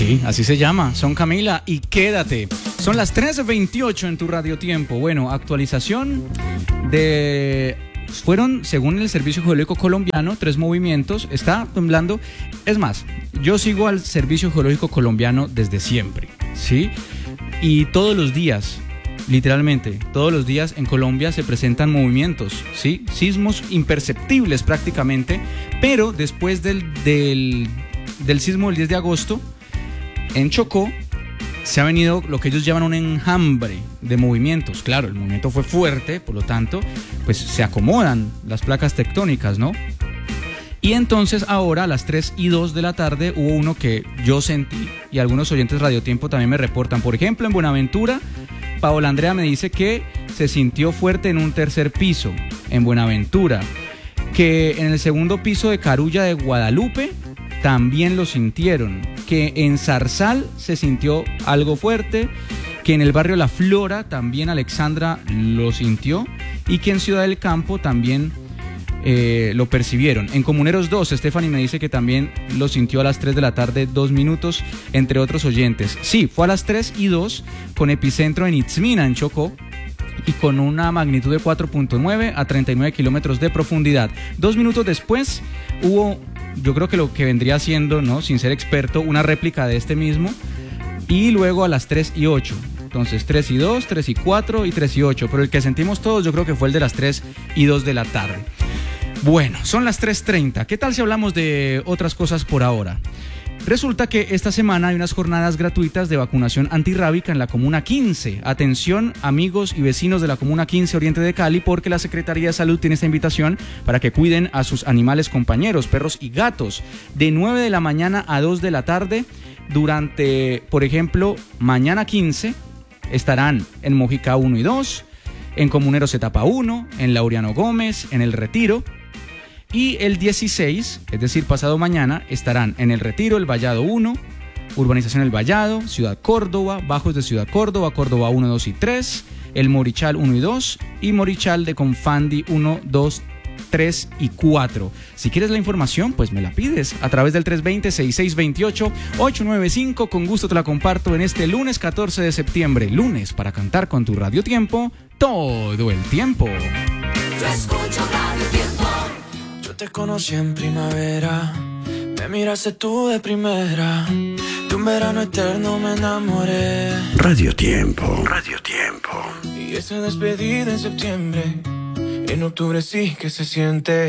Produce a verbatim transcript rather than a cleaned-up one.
Sí, así se llama, Son Camila y Quédate. Son las trece veintiocho en tu Radio Tiempo. Bueno, actualización de... Fueron, según el Servicio Geológico Colombiano, tres movimientos. Está temblando. Es más, yo sigo al Servicio Geológico Colombiano desde siempre, ¿sí? Y todos los días, literalmente, todos los días en Colombia se presentan movimientos, ¿sí? Sismos imperceptibles prácticamente, pero después del, del, del sismo del diez de agosto, en Chocó, se ha venido lo que ellos llaman un enjambre de movimientos. Claro, el movimiento fue fuerte, por lo tanto, pues se acomodan las placas tectónicas, ¿no? Y entonces ahora a las tres y dos de la tarde hubo uno que yo sentí y algunos oyentes Radio Tiempo también me reportan. Por ejemplo, en Buenaventura, Paola Andrea me dice que se sintió fuerte en un tercer piso, en Buenaventura. Que en el segundo piso de Carulla de Guadalupe también lo sintieron. Que en Zarzal se sintió algo fuerte. Que en el barrio La Flora también Alexandra lo sintió. Y que en Ciudad del Campo también eh, lo percibieron. En Comuneros dos, Stephanie me dice que también lo sintió a las tres de la tarde, dos minutos, entre otros oyentes. Sí, fue a las tres y dos, con epicentro en Itzmina, en Chocó, y con una magnitud de cuatro punto nueve a treinta y nueve kilómetros de profundidad. Dos minutos después hubo, yo creo que lo que vendría siendo, ¿no?, sin ser experto, una réplica de este mismo, y luego a las tres y ocho. Entonces tres y dos, tres y cuatro y tres y ocho, pero el que sentimos todos yo creo que fue el de las tres y dos de la tarde. Bueno, son las tres treinta. ¿Qué tal si hablamos de otras cosas por ahora? Resulta que esta semana hay unas jornadas gratuitas de vacunación antirrábica en la Comuna quince. Atención, amigos y vecinos de la Comuna quince Oriente de Cali, porque la Secretaría de Salud tiene esta invitación para que cuiden a sus animales compañeros, perros y gatos, de nueve de la mañana a dos de la tarde. Durante, por ejemplo, mañana quince estarán en Mojica uno y dos, en Comuneros Etapa uno, en Laureano Gómez, en El Retiro. Y el dieciséis, es decir, pasado mañana, estarán en El Retiro, El Vallado uno, Urbanización El Vallado, Ciudad Córdoba, Bajos de Ciudad Córdoba, Córdoba uno, dos y tres, El Morichal uno y dos y Morichal de Confandi uno, dos, tres y cuatro. Si quieres la información, pues me la pides a través del tres dos cero, seis seis dos ocho, ocho nueve cinco. Con gusto te la comparto en este lunes catorce de septiembre. Lunes para cantar con tu Radio Tiempo todo el tiempo. Yo escucho Radio Tiempo. Yo te conocí en primavera, me miraste tú de primera, de un verano eterno me enamoré. Radio Tiempo, Radio Tiempo. Y esa despedida en septiembre, en octubre sí que se siente.